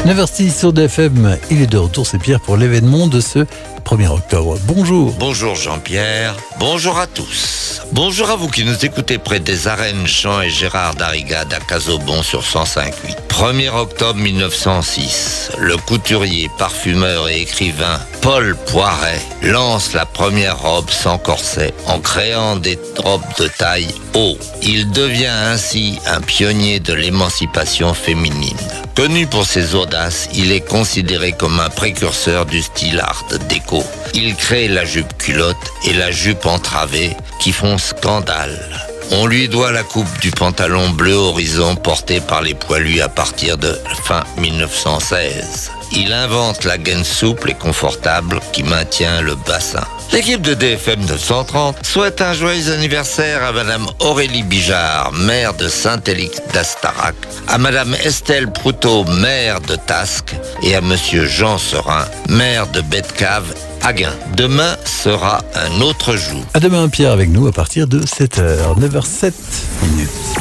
9h06 sur DFM, il est de retour, c'est Pierre pour l'événement de ce 1er octobre. Bonjour. Bonjour Jean-Pierre, bonjour à tous. Bonjour à vous qui nous écoutez près des arènes Champ et Gérard Darrigade à Casaubon sur 105.8. 1er octobre 1906, le couturier, parfumeur et écrivain Paul Poiret lance la première robe sans corset en créant des robes de taille haut. Il devient ainsi un pionnier de l'émancipation féminine. Connu pour ses audaces, il est considéré comme un précurseur du style art déco. Il crée la jupe culotte et la jupe entravée qui font scandale. On lui doit la coupe du pantalon bleu horizon porté par les poilus à partir de fin 1916. Il invente la gaine souple et confortable qui maintient le bassin. L'équipe de DFM 930 souhaite un joyeux anniversaire à Madame Aurélie Bijard, maire de Saint-Élix d'Astarac, à Madame Estelle Proutot, maire de Tasques, et à Monsieur Jean Serin, maire de Betcave, Aguin. Demain sera un autre jour. À demain Pierre avec nous à partir de 7h, 9h07 minutes.